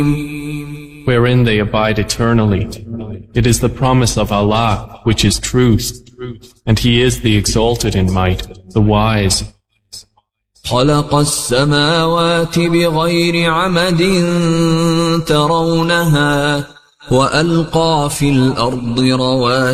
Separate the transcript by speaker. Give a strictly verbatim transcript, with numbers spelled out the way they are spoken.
Speaker 1: wherein they abide eternally. It is the promise of Allah, which is truth, and He is the exalted in might, the wise.
Speaker 2: خلق السماوات بغير عمد ترونها وألقى في الأرض رواسي